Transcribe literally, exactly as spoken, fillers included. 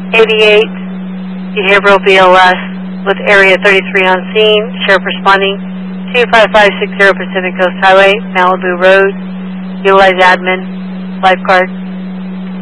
eighty-eight, behavioral B L S with Area thirty-three on scene. Sheriff responding, two five five six zero Pacific Coast Highway, Malibu Road. Utilize admin, lifeguard.